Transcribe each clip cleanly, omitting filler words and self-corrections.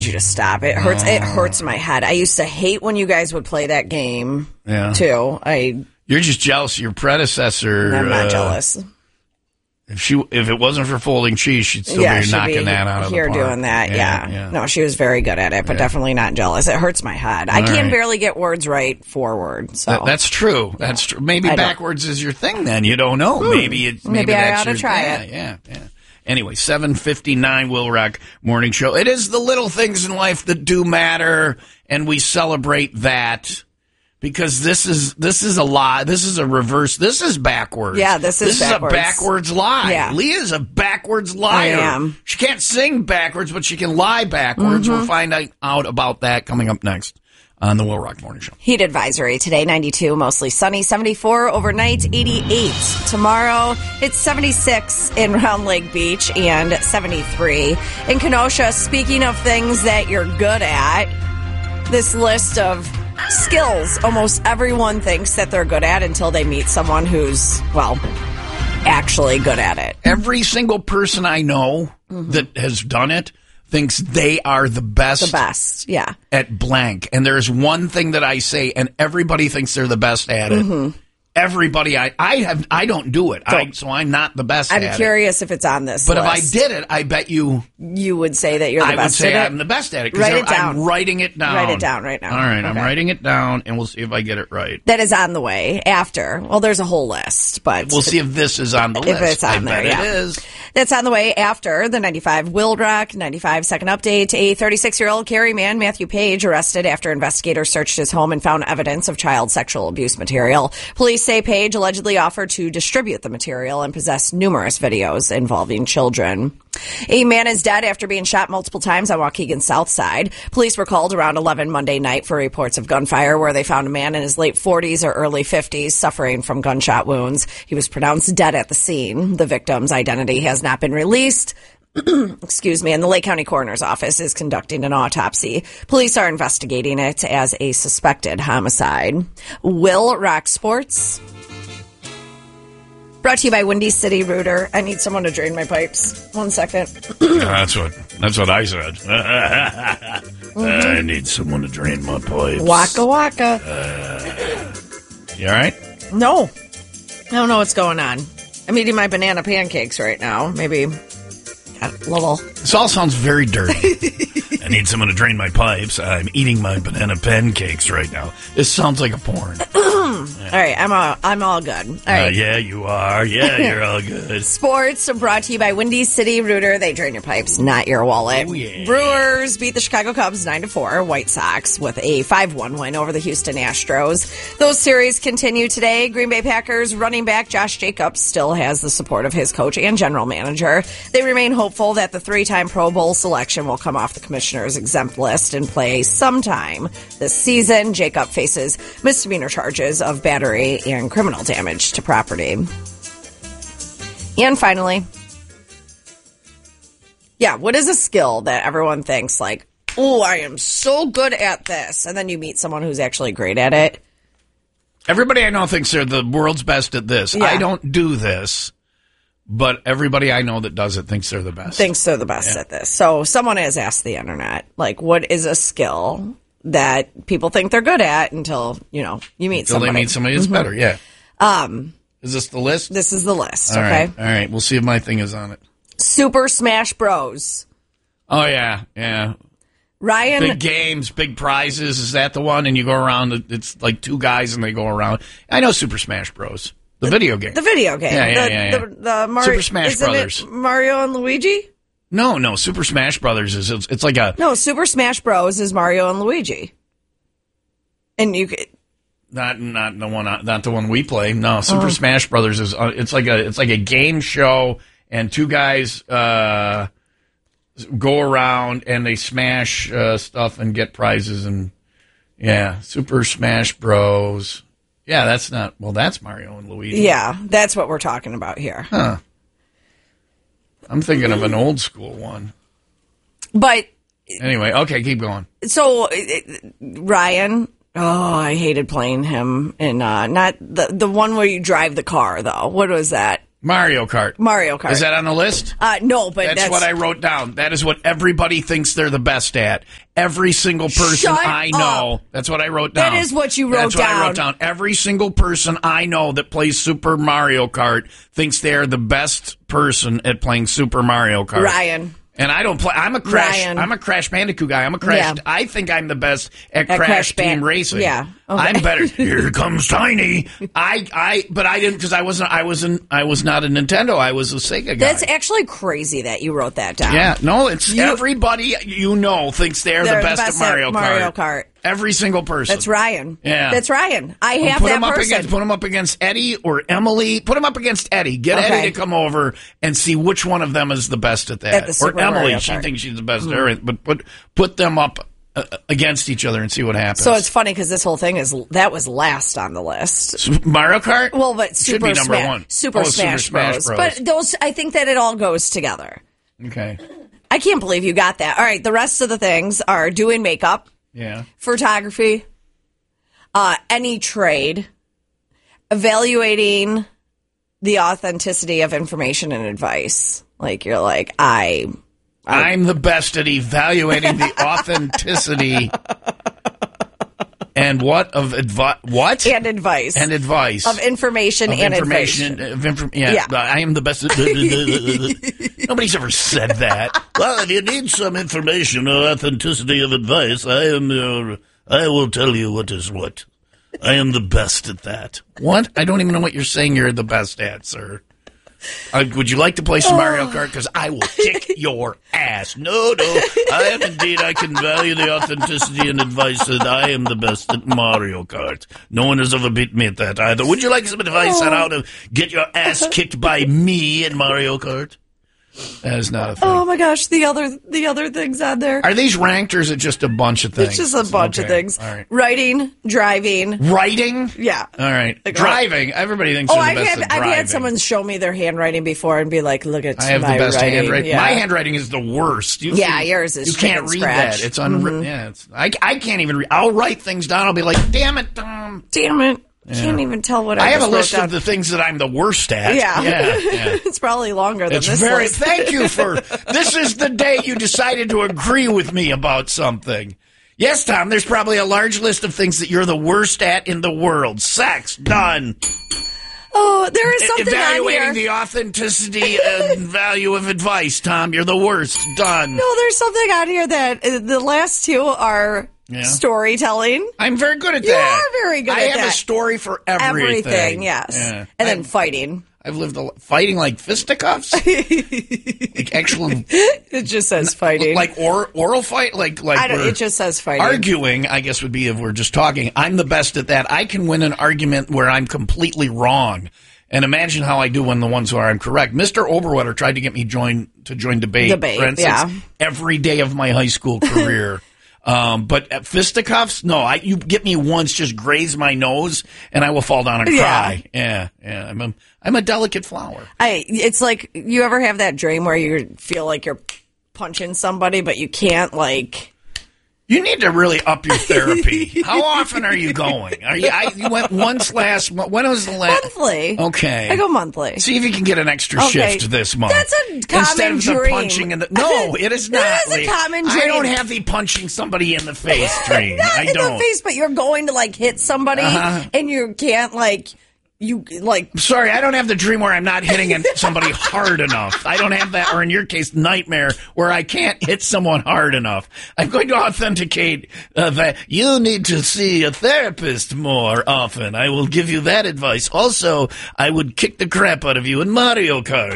you to stop. It hurts. It hurts my head. I used to hate when you guys would play that game, too. You're just jealous of your predecessor. I'm not jealous. If it wasn't for folding cheese, she'd still be knocking that out of the park. Here doing that, yeah. No, she was very good at it, but definitely not jealous. It hurts my head. I can barely get words right forward. So that's true. That's true. Maybe backwards is your thing. Then you don't know. Maybe I ought to try it. Yeah. Anyway, 7:59 Will Rock Morning Show. It is the little things in life that do matter, and we celebrate that. Because this is a lie. This is a reverse. This is backwards. Yeah, this is backwards. A backwards lie. Yeah. Leah's a backwards liar. I am. She can't sing backwards, but she can lie backwards. We'll find out about that coming up next on the Will Rock Morning Show. Heat advisory today, 92, mostly sunny, 74 overnight, 88. Tomorrow, it's 76 in Round Lake Beach and 73 in Kenosha. Speaking of things that you're good at, this list of skills almost everyone thinks that they're good at until they meet someone who's, actually good at it. Every single person I know that has done it thinks they are the best. The best, yeah. At blank. And there's one thing that I say, and everybody thinks they're the best at it. Everybody, I don't do it, so I'm not the best at it. I'm curious if it's on this But list. if I did it, I bet you would say that you're the best at it? I would say I'm the best at it. Write it down. I'm writing it down. Write it down right now. All right, I'm writing it down, and we'll see if I get it right. That is on the way after. Well, there's a whole list, but we'll see if this is on the list. If it's on there, it is. That's on the way after the 95 Will Rock 95 second update. A 36-year-old Cary man, Matthew Page, arrested after investigators searched his home and found evidence of child sexual abuse material. Police say Page allegedly offered to distribute the material and possess numerous videos involving children. A man is dead after being shot multiple times on Waukegan's South Side. Police were called around 11 Monday night for reports of gunfire, where they found a man in his late 40s or early 50s suffering from gunshot wounds. He was pronounced dead at the scene. The victim's identity has not been released. Excuse me, and the Lake County Coroner's Office is conducting an autopsy. Police are investigating it as a suspected homicide. Will Rock Sports. Brought to you by Windy City Rooter. I need someone to drain my pipes. 1 second. That's what I said. I need someone to drain my pipes. Waka waka. You all right? No. I don't know what's going on. I'm eating my banana pancakes right now. Maybe got a little. This all sounds very dirty. I need someone to drain my pipes. I'm eating my banana pancakes right now. This sounds like a porn. All right, I'm all good. All right. Yeah, you are. Yeah, you're all good. Sports brought to you by Windy City Rooter. They drain your pipes, not your wallet. Oh, yeah. Brewers beat the Chicago Cubs 9-4. White Sox with a 5-1 win over the Houston Astros. Those series continue today. Green Bay Packers running back Josh Jacobs still has the support of his coach and general manager. They remain hopeful that the three-time Pro Bowl selection will come off the commissioner's exempt list and play sometime this season. Jacob faces misdemeanor charges of battery and criminal damage to property. And finally, what is a skill that everyone thinks like, oh, I am so good at this, and then you meet someone who's actually great at it? Everybody I know thinks they're the world's best at this. Yeah. I don't do this, but everybody I know that does it thinks they're the best. Thinks they're the best at this. So someone has asked the internet, like, what is a skill that people think they're good at until, you meet somebody. Until they meet somebody that's better, yeah. Is this the list? This is the list, All okay? All right. We'll see if my thing is on it. Super Smash Bros. Oh, yeah. Ryan. Big games, big prizes. Is that the one? And you go around, it's like two guys and they go around. I know Super Smash Bros. The video game. The video game. Yeah. The Mario, Super Smash Brothers. Mario and Luigi? No. Super Smash Brothers it's like a... No, Super Smash Bros. Is Mario and Luigi. And you could... Not the one we play. No, Super Smash Brothers is it's like a game show, and two guys go around and they smash stuff and get prizes, and Super Smash Bros. Yeah, that's Mario and Luigi. Yeah, that's what we're talking about here. Huh. I'm thinking of an old school one. But anyway, okay, keep going. So Ryan. Oh, I hated playing him in not the one where you drive the car though. What was that? Mario Kart. Mario Kart. Is that on the list? No, but that's what I wrote down. That is what everybody thinks they're the best at. Every single person Shut I know. up. That's what I wrote down. That is what you wrote That's what I wrote down. Every single person I know that plays Super Mario Kart thinks they're the best person at playing Super Mario Kart. Ryan. And I don't play. I'm a Crash. Ryan. I'm a Crash Bandicoot guy. I'm a Crash. Yeah. I think I'm the best at Crash Team Racing. Yeah, okay. I'm better. Here comes Tiny. But I didn't because I was not a Nintendo. I was a Sega guy. That's actually crazy that you wrote that down. Yeah, no, it's everybody thinks they're the best at Mario Kart. Every single person. That's Ryan. Yeah. That's Ryan. I have that person. Put him up against Eddie or Emily. Put him up against Eddie. Get Eddie to come over and see which one of them is the best at that. Or Emily, she thinks she's the best at it. But put them up against each other and see what happens. So it's funny because this whole thing that was last on the list. Mario Kart? Well, but should be number one. Super Smash Bros. But those, I think that it all goes together. Okay. I can't believe you got that. All right, the rest of the things are doing makeup. Yeah. Photography, any trade, evaluating the authenticity of information and advice. Like you're like, I'm the best at evaluating the authenticity and what of advice? What and advice of information and advice. Yeah, I am the best. Nobody's ever said that. Well, if you need some information or authenticity of advice, I will tell you what is what. I am the best at that. What? I don't even know what you're saying. You're the best at, sir. Would you like to play some Mario Kart? Because I will kick your ass. No, I am indeed. I can value the authenticity and advice that I am the best at Mario Kart. No one has ever beat me at that either. Would you like some advice on how to get your ass kicked by me in Mario Kart? That is not a thing. Oh my gosh, the other things on there. Are these ranked or is it just a bunch of things? It's just a bunch of things. All right. Writing, driving. Writing? Yeah. All right. Like, driving. Everybody thinks they're the best at driving. I've had someone show me their handwriting before and be like, look at my handwriting. I have the best handwriting. Yeah. My handwriting is the worst. Yours is. You can't read scratch. that. It's unwritten. Yeah, I can't even read. I'll write things down. I'll be like, damn it, Tom. Damn it. Yeah. Can't even tell what I have a list of the things that I'm the worst at. Yeah. It's probably longer than this list. Thank you for this is the day you decided to agree with me about something. Yes, Tom, there's probably a large list of things that you're the worst at in the world. Sex, done. Oh, there is something evaluating on here. The authenticity and value of advice, Tom. You're the worst. Done. No, there's something on here that the last two are storytelling. I'm very good at that. You are very good at that. I have a story for everything. Yes. Yeah. And then fighting. I've lived fighting like fisticuffs, like actual. It just says fighting, like oral fight, like. It just says fighting. Arguing, I guess, would be if we're just talking. I'm the best at that. I can win an argument where I'm completely wrong, and imagine how I do when the ones where I'm correct. Mr. Oberwetter tried to get me to join debate, for instance, every day of my high school career. But at fisticuffs, no. You get me once, just graze my nose, and I will fall down and cry. Yeah. I'm a delicate flower. It's like, you ever have that dream where you feel like you're punching somebody, but you can't, like. You need to really up your therapy. How often are you going? You went once last month. When was the last? Monthly. Okay. I go monthly. See if you can get an extra shift this month. That's a common Instead of dream. The punching no, it is not. That is a common dream. I don't have the punching somebody in the face dream. Not in the face, but you're going to, like, hit somebody, and you can't, like. Sorry, I don't have the dream where I'm not hitting somebody hard enough. I don't have that, or in your case, nightmare, where I can't hit someone hard enough. I'm going to authenticate that you need to see a therapist more often. I will give you that advice. Also, I would kick the crap out of you in Mario Kart.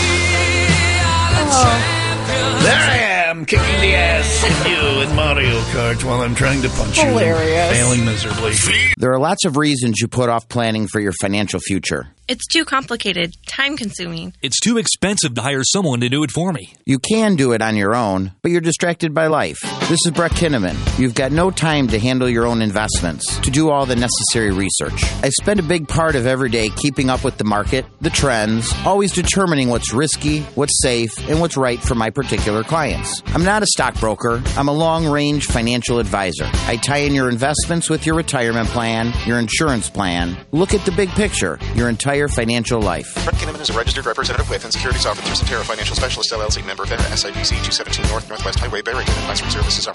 There I am, kicking the ass of you in Mario Kart while I'm trying to punch you and failing miserably. There are lots of reasons you put off planning for your financial future. It's too complicated, time-consuming. It's too expensive to hire someone to do it for me. You can do it on your own, but you're distracted by life. This is Brett Kinnaman. You've got no time to handle your own investments, to do all the necessary research. I spend a big part of every day keeping up with the market, the trends, always determining what's risky, what's safe, and what's right for my particular clients. I'm not a stockbroker. I'm a long-range financial advisor. I tie in your investments with your retirement plan, your insurance plan. Look at the big picture, your entire entire financial life. Brett Kinnaman is a registered representative with and securities offered through Cetera Financial Specialist LLC, member FINRA SIPC 217 North Northwest Highway, Barrington. Advisory services offered